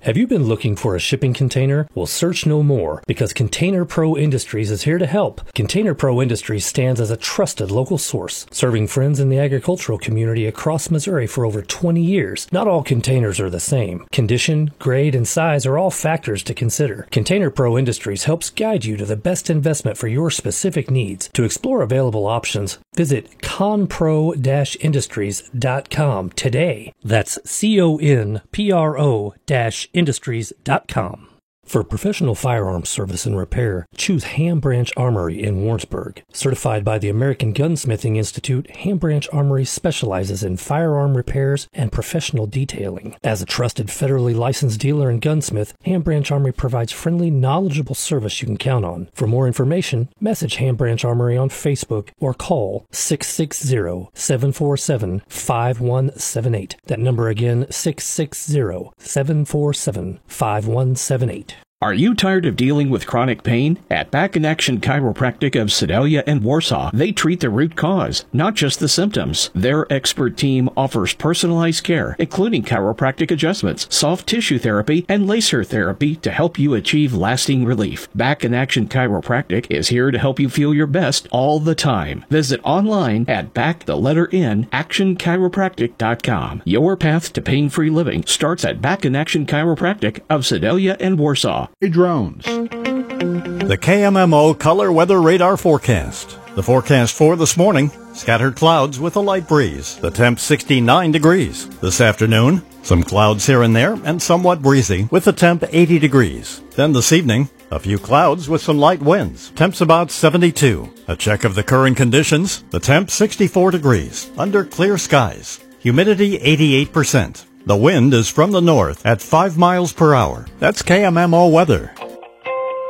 Have you been looking for a shipping container? Well, search no more, because Container Pro Industries is here to help. Container Pro Industries stands as a trusted local source, serving friends in the agricultural community across Missouri for over 20 years. Not all containers are the same. Condition, grade, and size are all factors to consider. Container Pro Industries helps guide you to the best investment for your specific needs. To explore available options, visit conpro-industries.com today. That's CONPRO-industries.com. For professional firearms service and repair, choose Ham Branch Armory in Warrensburg. Certified by the American Gunsmithing Institute, Ham Branch Armory specializes in firearm repairs and professional detailing. As a trusted federally licensed dealer and gunsmith, Ham Branch Armory provides friendly, knowledgeable service you can count on. For more information, message Ham Branch Armory on Facebook or call 660-747-5178. That number again, 660-747-5178. Are you tired of dealing with chronic pain? At Back in Action Chiropractic of Sedalia and Warsaw, they treat the root cause, not just the symptoms. Their expert team offers personalized care, including chiropractic adjustments, soft tissue therapy, and laser therapy to help you achieve lasting relief. Back in Action Chiropractic is here to help you feel your best all the time. Visit online at actionchiropractic.com. Your path to pain-free living starts at Back in Action Chiropractic of Sedalia and Warsaw. Drones. The KMMO Color Weather Radar Forecast. The forecast for this morning, scattered clouds with a light breeze. The temp 69 degrees. This afternoon, some clouds here and there and somewhat breezy with the temp 80 degrees. Then this evening, a few clouds with some light winds. Temps about 72. A check of the current conditions. The temp 64 degrees under clear skies. Humidity 88%. The wind is from the north at 5 miles per hour. That's KMMO weather.